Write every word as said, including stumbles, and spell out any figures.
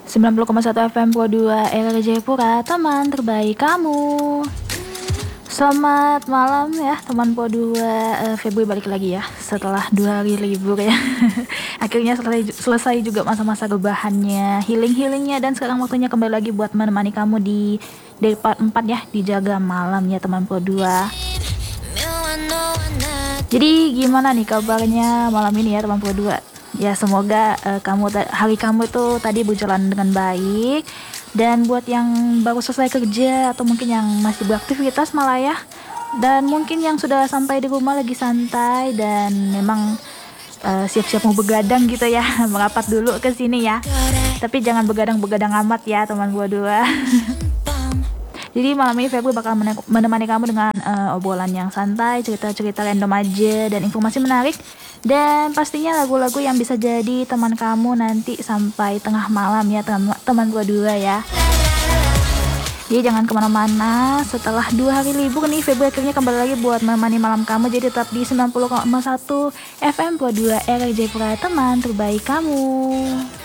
sembilan puluh koma satu F M Pro dua R R Jayapura, teman terbaik kamu. Selamat malam ya teman Pro dua. uh, Febri balik lagi ya setelah dua hari libur ya. Akhirnya selesai, selesai juga masa-masa rebahannya, healing-healingnya, dan sekarang waktunya kembali lagi buat menemani kamu di dari part empat ya, dijaga malam ya teman Pro dua. Jadi gimana nih kabarnya malam ini ya teman Pro dua? Ya semoga uh, kamu hari kamu itu tadi berjalan dengan baik. Dan buat yang baru selesai kerja atau mungkin yang masih beraktivitas malah ya, dan mungkin yang sudah sampai di rumah lagi santai dan memang uh, siap-siap mau begadang gitu ya, merapat dulu ke sini ya. Tapi jangan begadang-begadang amat ya teman Pro dua. Jadi malam ini Febri bakal menemani kamu dengan uh, obrolan yang santai, cerita-cerita random aja, dan informasi menarik. Dan pastinya lagu-lagu yang bisa jadi teman kamu nanti sampai tengah malam ya teman Pro dua ya. Jadi jangan kemana-mana, setelah dua hari libur nih Febri akhirnya kembali lagi buat menemani malam kamu. Jadi tetap di sembilan puluh koma satu F M Pro dua R R Jayapura, teman terbaik kamu.